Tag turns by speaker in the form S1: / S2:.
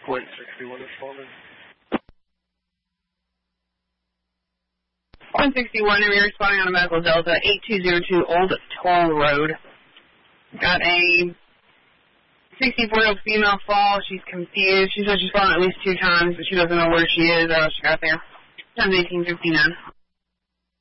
S1: 161 this morning.
S2: 161, and we're responding on a medical Delta, 8202 Old Toll Road. Got a 64-year-old female fall. She's confused. She said she's fallen at least 2 times, but she doesn't know where she is or else she got there. Time's 18:59.